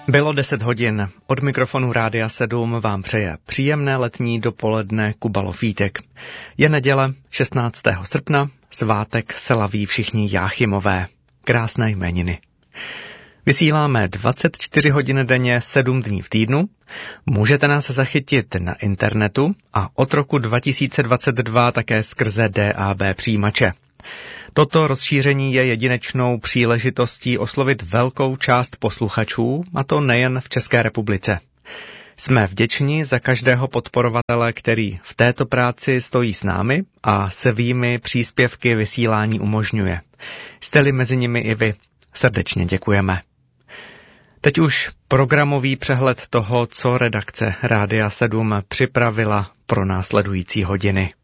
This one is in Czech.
Bylo 10 hodin. Od mikrofonu Rádia 7 vám přeje příjemné letní dopoledne Kuba Lofítek. Je neděle 16. srpna, svátek se laví všichni Jáchymové. Krásné jmeniny. Vysíláme 24 hodin denně, 7 dní v týdnu. Můžete nás zachytit na internetu a od roku 2022 také skrze DAB přijímače. Toto rozšíření je jedinečnou příležitostí oslovit velkou část posluchačů, a to nejen v České republice. Jsme vděční za každého podporovatele, který v této práci stojí s námi a svými příspěvky vysílání umožňuje. Jste-li mezi nimi i vy, srdečně děkujeme. Teď už programový přehled toho, co redakce Rádia 7 připravila pro následující hodiny.